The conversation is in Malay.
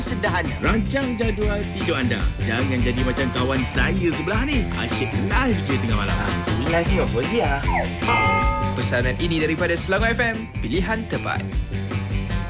Sedahannya. Rancang jadual tidur anda. Jangan jadi macam kawan saya sebelah ni. Asyik live je tengah malam. Ini live ni apa Zia? Pesanan ini daripada Selangor FM, pilihan tepat.